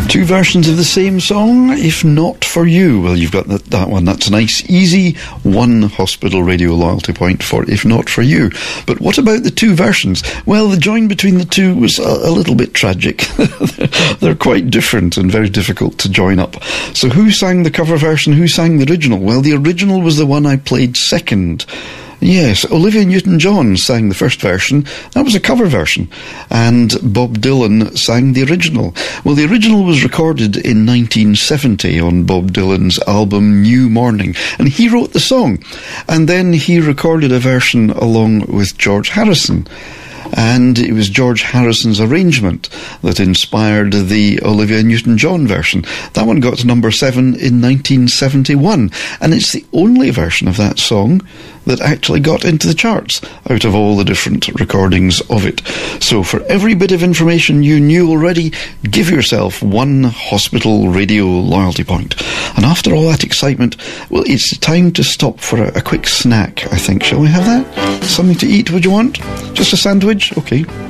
Two versions of the same song, If Not For You. Well, you've got that one. That's a nice, easy one Hospital Radio loyalty point for If Not For You. But what about the two versions? Well, the join between the two was a little bit tragic. They're quite different and very difficult to join up. So who sang the cover version? Who sang the original? Well, the original was the one I played second. Yes, Olivia Newton-John sang the first version. That was a cover version. And Bob Dylan sang the original. Well, the original was recorded in 1970 on Bob Dylan's album New Morning. And he wrote the song. And then he recorded a version along with George Harrison. And it was George Harrison's arrangement that inspired the Olivia Newton-John version. That one got to number 7 in 1971, and it's the only version of that song that actually got into the charts out of all the different recordings of it. So for every bit of information you knew already, give yourself one Hospital Radio loyalty point. And after all that excitement, well, it's time to stop for a quick snack, I think. Shall we have that? Something to eat, would you want? Just a sandwich? Okay.